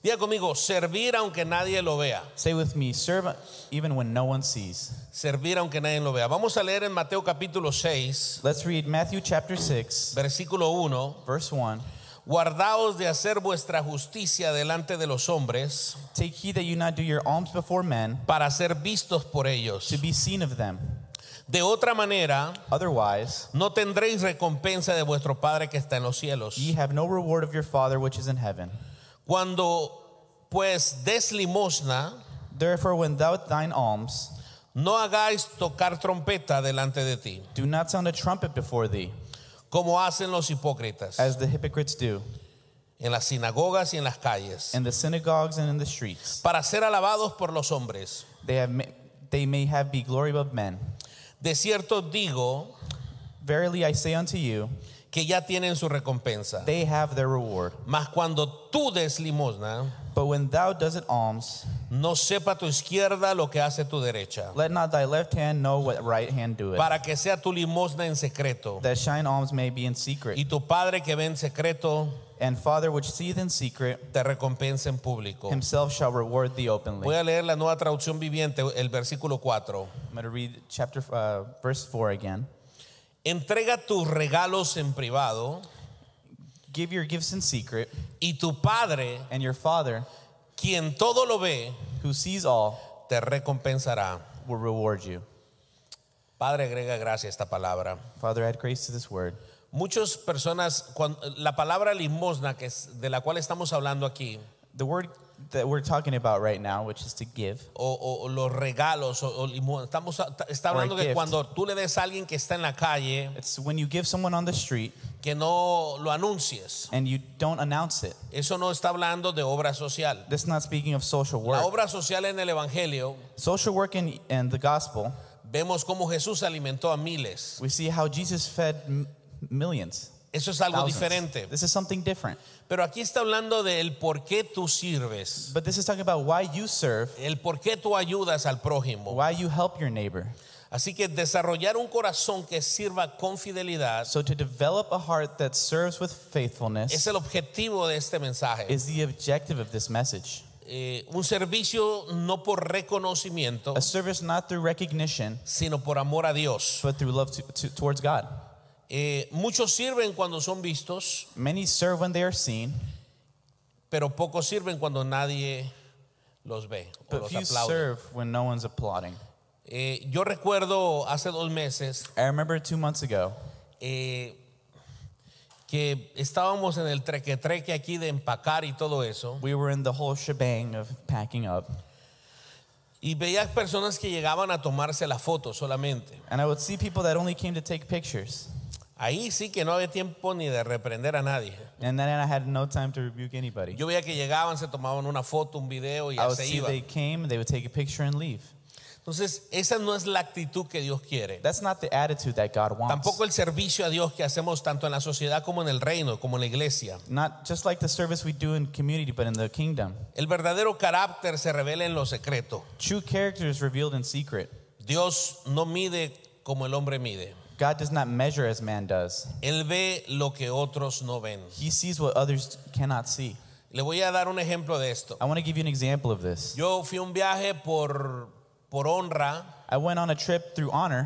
Diga conmigo, servir aunque nadie lo vea. Say with me, serve even when no one sees. Servir aunque nadie lo vea. Vamos a leer en Mateo capítulo 6, Let's read Matthew chapter 6, versículo 1. verse 1. Guardaos de hacer vuestra justicia delante de los hombres, Take heed that you not do your alms before men, para ser vistos por ellos. to be seen of them. De otra manera, Otherwise, no tendréis recompensa de vuestro Padre que está en los cielos. ye have no reward of your Father which is in heaven. Cuando pues des limosna, Therefore, when thou thine alms, no hagáis tocar trompeta delante de ti, do not sound a trumpet before thee, como hacen los hipócritas as the hypocrites do, en las sinagogas y en las calles, in the synagogues and in the streets. para ser alabados por los hombres. They may have be glory of men. De cierto digo Verily I say unto you, que ya tienen su recompensa. they have their reward. Mas cuando tú des limosna, But when thou doest alms, no sepa tu izquierda lo que hace tu derecha, let not thy left hand know what right hand doeth, para que sea tu limosna en secreto. that shine alms may be in secret. Y tu Padre que ve en secreto And Father which seeth in secret, te recompensa en público. himself shall reward thee openly. Voy a leer la nueva traducción viviente, el versículo 4. I'm going to read verse 4 again. Entrega tus regalos en privado, Give your gifts in secret, y tu Padre, and your Father, quien todo lo ve, who sees all, te recompensará. will reward you. Padre, agrega gracia a esta palabra. Father, add grace to this word. Muchas personas, la palabra limosna, que es de la cual estamos hablando aquí, The word that we're talking about right now, which is to give, o los regalos, o limosna, está hablando que gift. cuando tú le des a alguien que está en la calle, it's when you give someone on the street que no lo anuncies. and you don't announce it. Eso no está hablando de obra social. This is not speaking of social La work. obra social en el Evangelio, Social work in the gospel, vemos cómo Jesús alimentó a miles. we see how Jesus fed millions. Eso es algo Thousands. diferente. This is something different. Pero aquí está hablando del por qué tú sirves, But this is talking about why you serve, el por qué tú ayudas al prójimo. why you help your neighbor. Así que desarrollar un corazón que sirva con fidelidad So to develop a heart that serves with es faithfulness el objetivo de este mensaje. is the objective of this message. Un servicio no por reconocimiento, A service not through recognition, sino por amor a Dios. but through love towards God. Muchos sirven cuando son vistos, Many serve when they are seen, pero pocos sirven cuando nadie los ve o but los few aplaude. serve when no one's applauding. Yo recuerdo hace 2 meses I remember 2 months ago, que estábamos en el treque aquí de empacar y todo eso, we were in the whole shebang of packing up, y veía personas que llegaban a tomarse la foto solamente. and I would see people that only came to take pictures. Ahí sí que no había tiempo ni de reprender a nadie. And then I had no time to rebuke anybody. Yo veía que llegaban, se tomaban una foto, un video y I ya would se see iban. they came, they would take a picture and leave. Entonces, esa no es la actitud que Dios quiere. That's not the attitude that God wants. Tampoco el servicio a Dios que hacemos tanto en la sociedad como en el reino, como en la iglesia. Not just like the service we do in community, but in the kingdom. El verdadero carácter se revela en lo secreto. True character is revealed in secret. Dios no mide como el hombre mide. God does not measure as man does. Él ve lo que otros no ven. He sees what others cannot see. Le voy a dar un ejemplo de esto. I want to give you an example of this. Yo fui a un viaje por honra. I went on a trip through honor